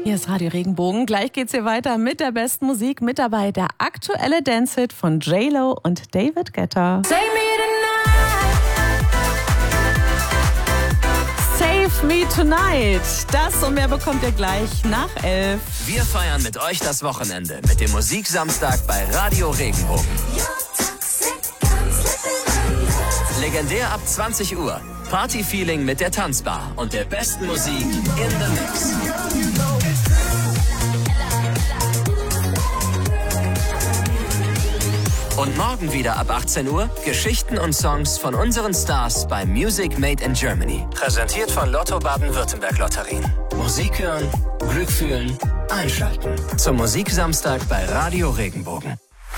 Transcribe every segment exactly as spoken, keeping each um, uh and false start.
Hier ist Radio Regenbogen. Gleich geht's hier weiter mit der besten Musik. Mit dabei der aktuelle Dance-Hit von J Lo und David Guetta. Save me tonight. Das und mehr bekommt ihr gleich nach elf. Wir feiern mit euch das Wochenende mit dem Musiksamstag bei Radio Regenbogen. Legendär ab zwanzig Uhr. Party-Feeling mit der Tanzbar und der besten Musik in the Mix. Und morgen wieder ab achtzehn Uhr Geschichten und Songs von unseren Stars bei Music Made in Germany. Präsentiert von Lotto Baden-Württemberg Lotterien. Musik hören, Glück fühlen, einschalten. Zum Musiksamstag bei Radio Regenbogen.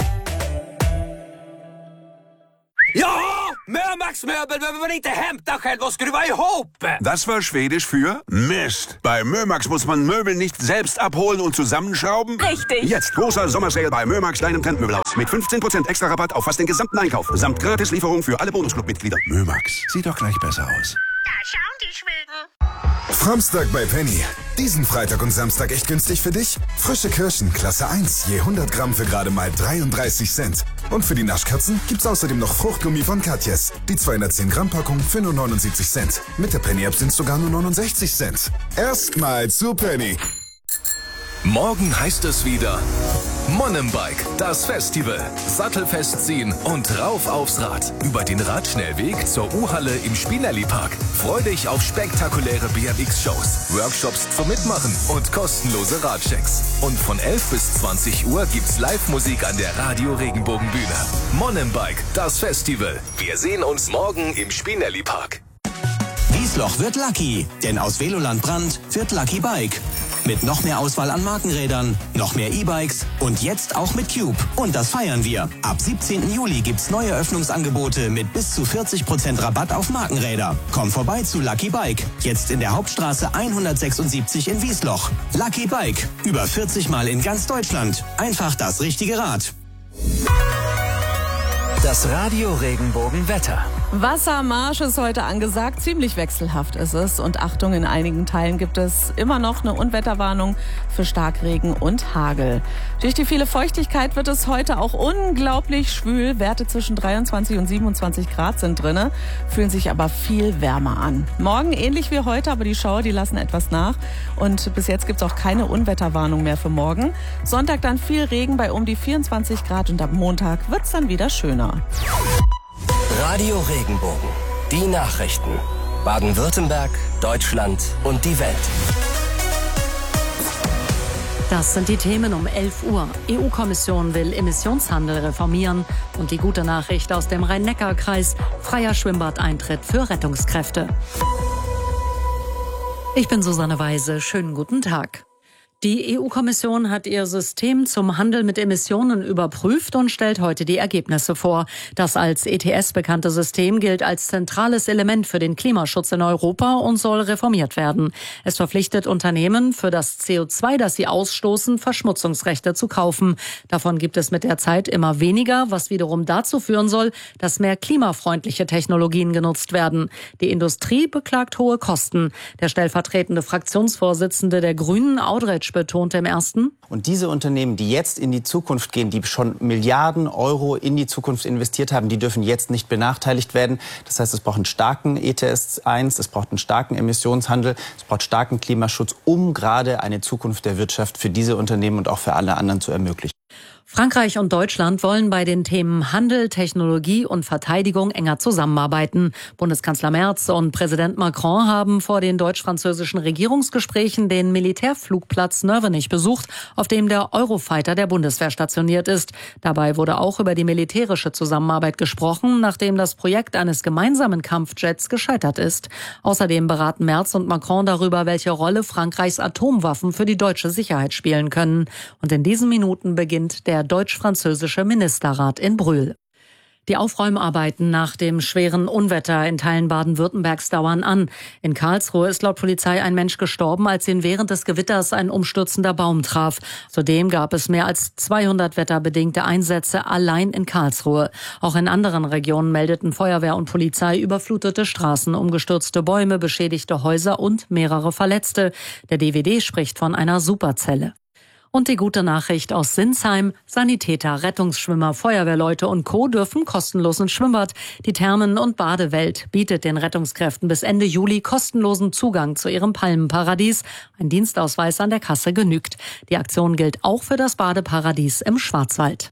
Ja! Mömax Möbel behöver man inte hämta själv och skruva ihop! Das war Schwedisch für Mist. Bei Mömax muss man Möbel nicht selbst abholen und zusammenschrauben. Richtig. Jetzt großer Sommersale bei Mömax, deinem Trendmöbelhaus. Mit fünfzehn Prozent extra Rabatt auf fast den gesamten Einkauf. Samt Gratislieferung für alle Bonusclub-Mitglieder. Mömax, sieht doch gleich besser aus. Da schauen die Schweden. Samstag bei Penny. Diesen Freitag und Samstag echt günstig für dich? Frische Kirschen, Klasse eins, je hundert Gramm für gerade mal dreiunddreißig Cent. Und für die Naschkatzen gibt's außerdem noch Fruchtgummi von Katjes. Die zweihundertzehn Gramm Packung für nur neunundsiebzig Cent. Mit der Penny-App sind's sogar nur neunundsechzig Cent. Erstmal zu Penny. Morgen heißt es wieder Mountainbike, das Festival. Sattelfest ziehen und rauf aufs Rad. Über den Radschnellweg zur U-Halle im Spinelli-Park. Freu dich auf spektakuläre B M X-Shows, Workshops zum Mitmachen und kostenlose Radchecks. Und von elf bis zwanzig Uhr gibt's Live-Musik an der Radio Regenbogen-Bühne. Mountainbike, das Festival. Wir sehen uns morgen im Spinelli-Park. Wiesloch wird Lucky, denn aus Veloland Brand wird Lucky Bike. Mit noch mehr Auswahl an Markenrädern, noch mehr E-Bikes und jetzt auch mit Cube. Und das feiern wir. Ab siebzehnten Juli gibt's neue Öffnungsangebote mit bis zu vierzig Prozent Rabatt auf Markenräder. Komm vorbei zu Lucky Bike. Jetzt in der Hauptstraße hundertsechsundsiebzig in Wiesloch. Lucky Bike. Über vierzig Mal in ganz Deutschland. Einfach das richtige Rad. Das Radio Regenbogen Wetter. Wassermarsch ist heute angesagt. Ziemlich wechselhaft ist es. Und Achtung, in einigen Teilen gibt es immer noch eine Unwetterwarnung für Starkregen und Hagel. Durch die viele Feuchtigkeit wird es heute auch unglaublich schwül. Werte zwischen dreiundzwanzig und siebenundzwanzig Grad sind drinne, fühlen sich aber viel wärmer an. Morgen ähnlich wie heute, aber die Schauer, die lassen etwas nach. Und bis jetzt gibt es auch keine Unwetterwarnung mehr für morgen. Sonntag dann viel Regen bei um die vierundzwanzig Grad und ab Montag wird es dann wieder schöner. Radio Regenbogen. Die Nachrichten. Baden-Württemberg, Deutschland und die Welt. Das sind die Themen um elf Uhr. E U-Kommission will Emissionshandel reformieren. Und die gute Nachricht aus dem Rhein-Neckar-Kreis. Freier Schwimmbadeintritt für Rettungskräfte. Ich bin Susanne Weise. Schönen guten Tag. Die E U-Kommission hat ihr System zum Handel mit Emissionen überprüft und stellt heute die Ergebnisse vor. Das als E T S bekannte System gilt als zentrales Element für den Klimaschutz in Europa und soll reformiert werden. Es verpflichtet Unternehmen, für das C O zwei, das sie ausstoßen, Verschmutzungsrechte zu kaufen. Davon gibt es mit der Zeit immer weniger, was wiederum dazu führen soll, dass mehr klimafreundliche Technologien genutzt werden. Die Industrie beklagt hohe Kosten. Der stellvertretende Fraktionsvorsitzende der Grünen, Audretsch, betonte im ersten. Und diese Unternehmen, die jetzt in die Zukunft gehen, die schon Milliarden Euro in die Zukunft investiert haben, die dürfen jetzt nicht benachteiligt werden. Das heißt, es braucht einen starken E T S eins, es braucht einen starken Emissionshandel, es braucht starken Klimaschutz, um gerade eine Zukunft der Wirtschaft für diese Unternehmen und auch für alle anderen zu ermöglichen. Frankreich und Deutschland wollen bei den Themen Handel, Technologie und Verteidigung enger zusammenarbeiten. Bundeskanzler Merz und Präsident Macron haben vor den deutsch-französischen Regierungsgesprächen den Militärflugplatz Nörvenich besucht, auf dem der Eurofighter der Bundeswehr stationiert ist. Dabei wurde auch über die militärische Zusammenarbeit gesprochen, nachdem das Projekt eines gemeinsamen Kampfjets gescheitert ist. Außerdem beraten Merz und Macron darüber, welche Rolle Frankreichs Atomwaffen für die deutsche Sicherheit spielen können. Und in diesen Minuten beginnt der deutsch-französische Ministerrat in Brühl. Die Aufräumarbeiten nach dem schweren Unwetter in Teilen Baden-Württembergs dauern an. In Karlsruhe ist laut Polizei ein Mensch gestorben, als ihn während des Gewitters ein umstürzender Baum traf. Zudem gab es mehr als zweihundert wetterbedingte Einsätze allein in Karlsruhe. Auch in anderen Regionen meldeten Feuerwehr und Polizei überflutete Straßen, umgestürzte Bäume, beschädigte Häuser und mehrere Verletzte. Der D W D spricht von einer Superzelle. Und die gute Nachricht aus Sinsheim: Sanitäter, Rettungsschwimmer, Feuerwehrleute und Co. dürfen kostenlos ins Schwimmbad. Die Thermen- und Badewelt bietet den Rettungskräften bis Ende Juli kostenlosen Zugang zu ihrem Palmenparadies. Ein Dienstausweis an der Kasse genügt. Die Aktion gilt auch für das Badeparadies im Schwarzwald.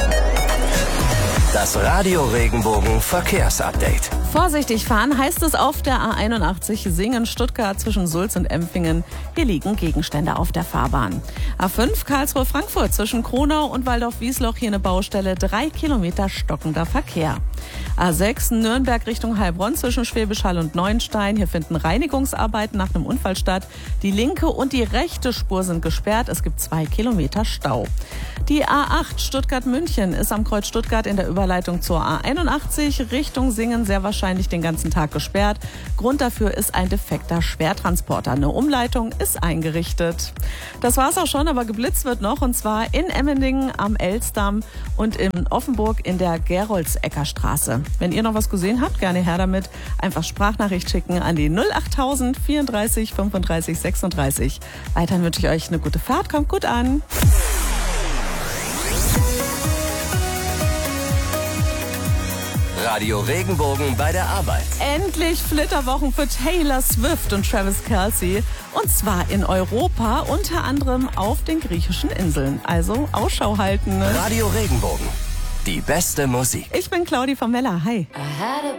Das Radio Regenbogen Verkehrsupdate. Vorsichtig fahren heißt es auf der A einundachtzig Singen-Stuttgart zwischen Sulz und Empfingen. Hier liegen Gegenstände auf der Fahrbahn. A fünf Karlsruhe-Frankfurt zwischen Kronau und Waldorf-Wiesloch, hier eine Baustelle, drei Kilometer stockender Verkehr. A sechs Nürnberg Richtung Heilbronn zwischen Schwäbisch Hall und Neuenstein. Hier finden Reinigungsarbeiten nach einem Unfall statt. Die linke und die rechte Spur sind gesperrt. Es gibt zwei Kilometer Stau. Die A acht Stuttgart-München ist am Kreuz Stuttgart in der Überleitung zur A einundachtzig Richtung Singen sehr wahrscheinlich den ganzen Tag gesperrt. Grund dafür ist ein defekter Schwertransporter. Eine Umleitung ist eingerichtet. Das war's auch schon, aber geblitzt wird noch, und zwar in Emmendingen am Elsdamm und in Offenburg in der Geroldsecker-Straße. Wenn ihr noch was gesehen habt, gerne her damit. Einfach Sprachnachricht schicken an die null achttausend vierunddreißig fünfunddreißig sechsunddreißig. Weiterhin wünsche ich euch eine gute Fahrt. Kommt gut an. Radio Regenbogen bei der Arbeit. Endlich Flitterwochen für Taylor Swift und Travis Kelce. Und zwar in Europa, unter anderem auf den griechischen Inseln. Also Ausschau halten. Radio Regenbogen. Die beste Musik. Ich bin Claudi von Mella. Hi. I had a